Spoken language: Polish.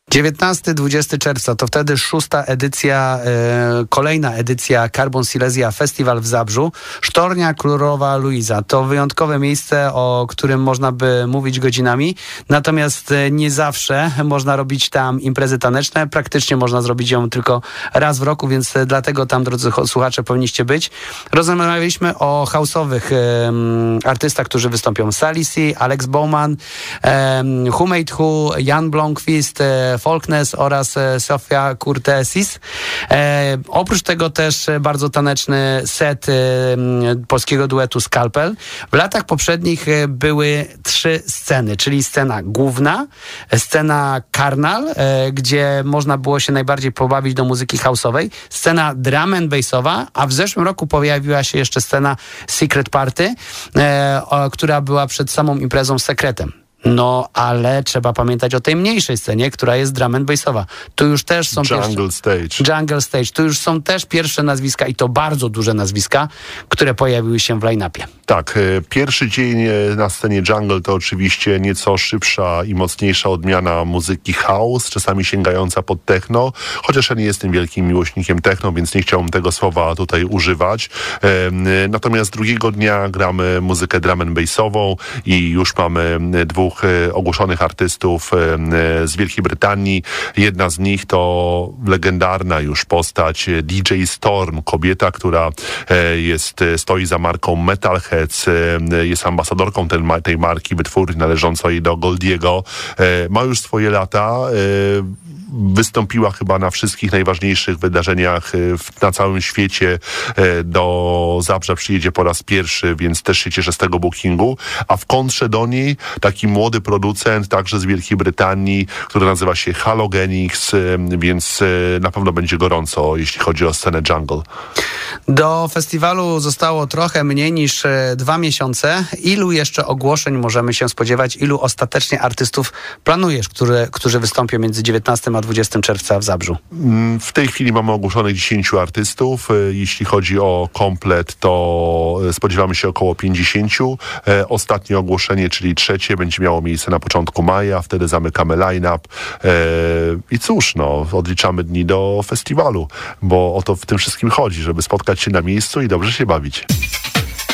19-20 czerwca to wtedy 6. edycja, kolejna edycja Carbon Silesia Festival w Zabrzu. Sztornia Królowa Luiza. To wyjątkowe miejsce, o którym można by mówić godzinami, natomiast nie zawsze można robić tam imprezy taneczne. Praktycznie można zrobić ją tylko raz w roku, więc dlatego tam, drodzy słuchacze, powinniście być. Rozmawialiśmy o house'owych artystach, którzy wystąpią. Salisi, Alex Bowman, Who Made Who, Jan Blomqvist, Folkness oraz Sofia Kurtesis. Oprócz tego też bardzo taneczny set polskiego duetu Scalpel. W latach poprzednich były 3 sceny, czyli scena główna, scena Karnal, gdzie można było się najbardziej pobawić do muzyki house'owej, scena drum and bassowa, a w zeszłym roku pojawiła się jeszcze scena Secret Party, która była przed samą imprezą sekretem. No, ale trzeba pamiętać o tej mniejszej scenie, która jest drum and bassowa. Tu już też są Jungle Stage. Tu już są też pierwsze nazwiska i to bardzo duże nazwiska, które pojawiły się w line-upie. Tak, pierwszy dzień na scenie Jungle to oczywiście nieco szybsza i mocniejsza odmiana muzyki house, czasami sięgająca pod techno, chociaż ja nie jestem wielkim miłośnikiem techno, więc nie chciałbym tego słowa tutaj używać. Natomiast drugiego dnia gramy muzykę drum and bassową i już mamy 2 ogłoszonych artystów z Wielkiej Brytanii. Jedna z nich to legendarna już postać DJ Storm, kobieta, która stoi za marką Metalheads, jest ambasadorką tej marki, wytwórni należącej do Goldiego. Ma już swoje lata. Wystąpiła chyba na wszystkich najważniejszych wydarzeniach na całym świecie. Do Zabrza przyjedzie po raz pierwszy, więc też się cieszę z tego bookingu. A w kontrze do niej taki młody producent, także z Wielkiej Brytanii, który nazywa się Halogenix, więc na pewno będzie gorąco, jeśli chodzi o scenę Jungle. Do festiwalu zostało trochę mniej niż 2 miesiące. Ilu jeszcze ogłoszeń możemy się spodziewać? Ilu ostatecznie artystów planujesz, którzy wystąpią między 19 a 20 czerwca w Zabrzu? W tej chwili mamy ogłoszonych 10 artystów. Jeśli chodzi o komplet, to spodziewamy się około 50. Ostatnie ogłoszenie, czyli 3, będzie miało miejsce na początku maja. Wtedy zamykamy line-up. I cóż, odliczamy dni do festiwalu, bo o to w tym wszystkim chodzi, żeby spotkać się na miejscu i dobrze się bawić.